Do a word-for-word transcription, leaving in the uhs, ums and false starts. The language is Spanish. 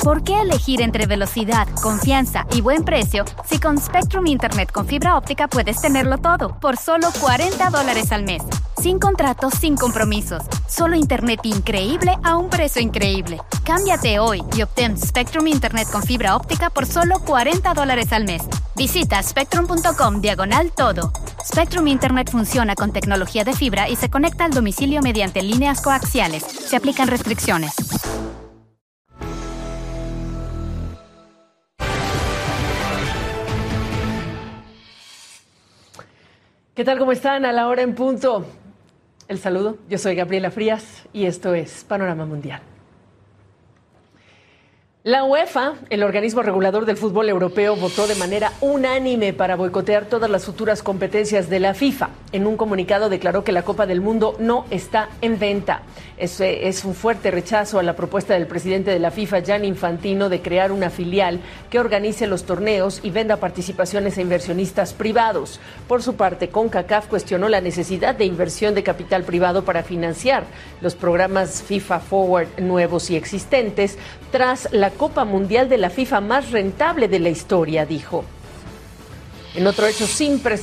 ¿Por qué elegir entre velocidad, confianza y buen precio si con Spectrum Internet con fibra óptica puedes tenerlo todo por solo cuarenta dólares al mes? Sin contratos, sin compromisos. Solo internet increíble a un precio increíble. Cámbiate hoy y obtén Spectrum Internet con fibra óptica por solo cuarenta dólares al mes. Visita spectrum.com diagonal todo. Spectrum Internet funciona con tecnología de fibra y se conecta al domicilio mediante líneas coaxiales. Se aplican restricciones. ¿Qué tal? ¿Cómo están? A la hora en punto. El saludo. Yo soy Gabriela Frías y esto es Panorama Mundial. La UEFA, el organismo regulador del fútbol europeo, votó de manera unánime para boicotear todas las futuras competencias de la FIFA. En un comunicado declaró que la Copa del Mundo no está en venta. Es, es un fuerte rechazo a la propuesta del presidente de la FIFA, Gianni Infantino, de crear una filial que organice los torneos y venda participaciones a inversionistas privados. Por su parte, CONCACAF cuestionó la necesidad de inversión de capital privado para financiar los programas FIFA Forward nuevos y existentes tras la Copa Mundial de la FIFA más rentable de la historia, dijo. En otro hecho sin precedentes,